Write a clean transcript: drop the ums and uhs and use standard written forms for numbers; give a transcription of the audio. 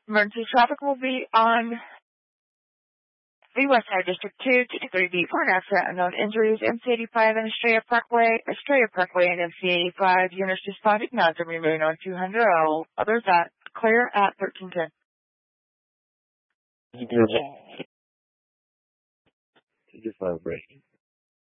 Emergency traffic will be on the West Side District 2, 223B for an accident, unknown injuries, MC85 and Estrella Parkway and MC85. Units responding now to be moving on 200. All others at clear at 1310. Just vibrating.